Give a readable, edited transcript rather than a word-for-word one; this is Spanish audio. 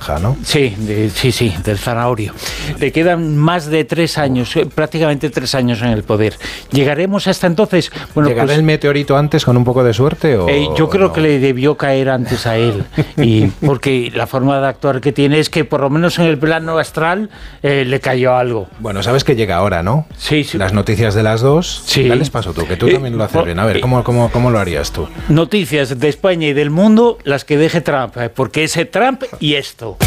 naranja, ¿no? Sí, del zanahorio. Le quedan más de 3 años, prácticamente 3 años en el poder. ¿Llegaremos hasta entonces? Bueno, ¿Llegará el meteorito antes con un poco de suerte? Yo creo no? que le debió caer antes a él, porque la forma de actuar que tiene es que por lo menos en el plano astral le cayó algo. Bueno, sabes que llega ahora, ¿no? Sí. Las noticias de las 2. Sí. Dales paso tú, que tú también lo haces bien. A ver, ¿cómo lo harías tú? Noticias de España y del mundo, las que deje Trump, porque ese Trump y esto.